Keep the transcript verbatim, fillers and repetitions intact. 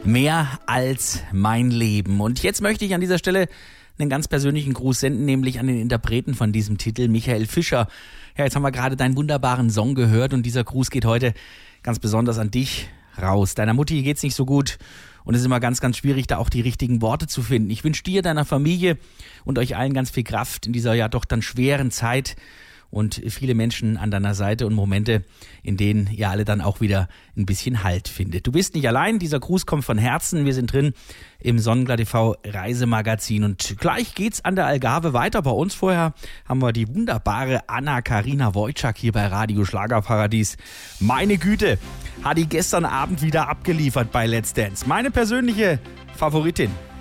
Mehr als mein Leben. Und jetzt möchte ich an dieser Stelle einen ganz persönlichen Gruß senden, nämlich an den Interpreten von diesem Titel, Michael Fischer. Ja, jetzt haben wir gerade deinen wunderbaren Song gehört und dieser Gruß geht heute ganz besonders an dich raus. Deiner Mutti geht's nicht so gut und es ist immer ganz, ganz schwierig, da auch die richtigen Worte zu finden. Ich wünsche dir, deiner Familie und euch allen ganz viel Kraft in dieser ja doch dann schweren Zeit und viele Menschen an deiner Seite und Momente, in denen ihr alle dann auch wieder ein bisschen Halt findet. Du bist nicht allein, dieser Gruß kommt von Herzen. Wir sind drin im Sonnenklar T V Reisemagazin und gleich geht's an der Algarve weiter. Bei uns vorher haben wir die wunderbare Anna-Karina Wojcik hier bei Radio Schlagerparadies. Meine Güte, hat die gestern Abend wieder abgeliefert bei Let's Dance. Meine persönliche Favoritin.